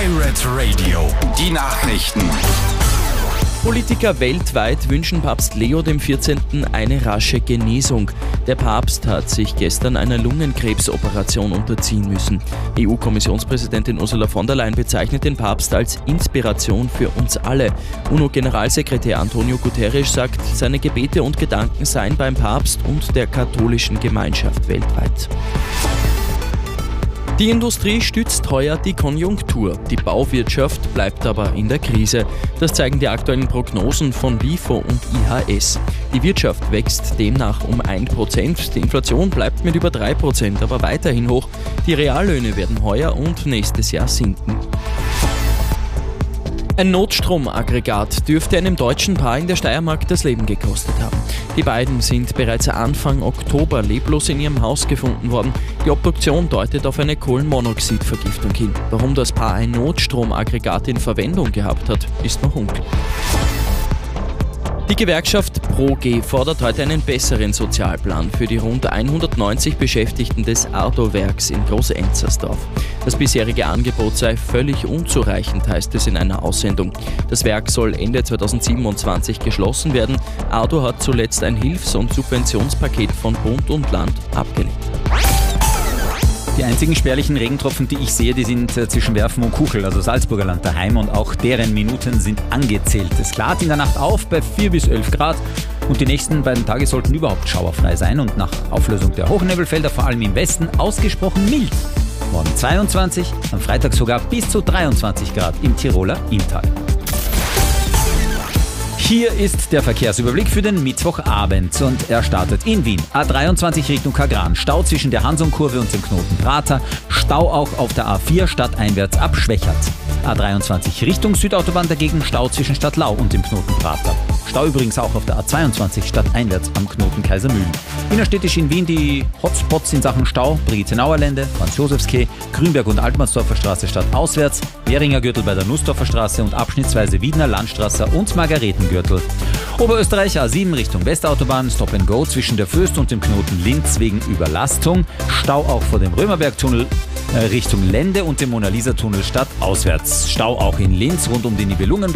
Pirate Radio, die Nachrichten. Politiker weltweit wünschen Papst Leo XIV. Eine rasche Genesung. Der Papst hat sich gestern einer Lungenkrebsoperation unterziehen müssen. EU-Kommissionspräsidentin Ursula von der Leyen bezeichnet den Papst als Inspiration für uns alle. UNO-Generalsekretär Antonio Guterres sagt, seine Gebete und Gedanken seien beim Papst und der katholischen Gemeinschaft weltweit. Die Industrie stützt heuer die Konjunktur. Die Bauwirtschaft bleibt aber in der Krise. Das zeigen die aktuellen Prognosen von WIFO und IHS. Die Wirtschaft wächst demnach um 1%. Die Inflation bleibt mit über 3%, aber weiterhin hoch. Die Reallöhne werden heuer und nächstes Jahr sinken. Ein Notstromaggregat dürfte einem deutschen Paar in der Steiermark das Leben gekostet haben. Die beiden sind bereits Anfang Oktober leblos in ihrem Haus gefunden worden. Die Obduktion deutet auf eine Kohlenmonoxidvergiftung hin. Warum das Paar ein Notstromaggregat in Verwendung gehabt hat, ist noch unklar. Die Gewerkschaft ProG fordert heute einen besseren Sozialplan für die rund 190 Beschäftigten des Ardo-Werks in Groß-Enzersdorf. Das bisherige Angebot sei völlig unzureichend, heißt es in einer Aussendung. Das Werk soll Ende 2027 geschlossen werden. Ardo hat zuletzt ein Hilfs- und Subventionspaket von Bund und Land abgelehnt. Die einzigen spärlichen Regentropfen, die ich sehe, die sind zwischen Werfen und Kuchel, also Salzburger Land daheim, und auch deren Minuten sind angezählt. Es klart in der Nacht auf bei 4 bis 11 Grad und die nächsten beiden Tage sollten überhaupt schauerfrei sein und nach Auflösung der Hochnebelfelder vor allem im Westen ausgesprochen mild. Morgen 22, am Freitag sogar bis zu 23 Grad im Tiroler Inntal. Hier ist der Verkehrsüberblick für den Mittwochabend und er startet in Wien. A23 Richtung Kagran, Stau zwischen der Hansonkurve und dem Knoten Prater, Stau auch auf der A4 stadteinwärts ab Schwächert. A23 Richtung Südautobahn dagegen Stau zwischen Stadtlau und dem Knoten Prater. Stau übrigens auch auf der A22 stadteinwärts am Knoten Kaisermühlen. Innerstädtisch in Wien die Hotspots in Sachen Stau: Brigitzenauer Lände, Franz-Josefs-Quai, Grünberg und Altmannsdorfer Straße stadtauswärts, Währinger Gürtel bei der Nussdorfer Straße und abschnittsweise Wiedner Landstraße und Margaretengürtel. Oberösterreich A7 Richtung Westautobahn, Stop and Go zwischen der Fürst und dem Knoten Linz wegen Überlastung. Stau auch vor dem Römerbergtunnel Richtung Lände und dem Mona-Lisa-Tunnel stadtauswärts. Stau auch in Linz rund um die Nibelungen